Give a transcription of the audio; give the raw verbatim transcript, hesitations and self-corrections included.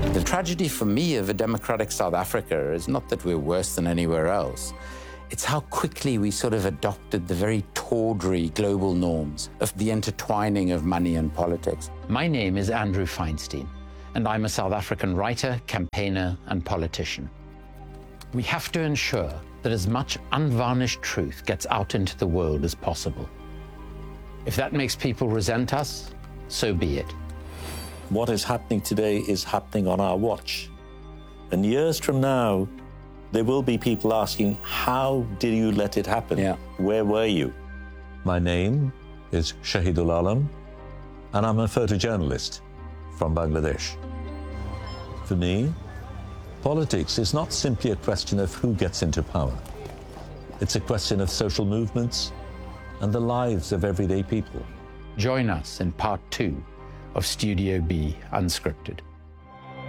The tragedy for me of a democratic South Africa is not that we're worse than anywhere else. It's how quickly we sort of adopted the very tawdry global norms of the intertwining of money and politics. My name is Andrew Feinstein, and I'm a South African writer, campaigner, and politician. We have to ensure that as much unvarnished truth gets out into the world as possible. If that makes people resent us, so be it. What is happening today is happening on our watch. And years from now, there will be people asking, how did you let it happen? Yeah. Where were you? My name is Shahidul Alam, and I'm a photojournalist from Bangladesh. For me, politics is not simply a question of who gets into power. It's a question of social movements and the lives of everyday people. Join us in part two of Studio B Unscripted.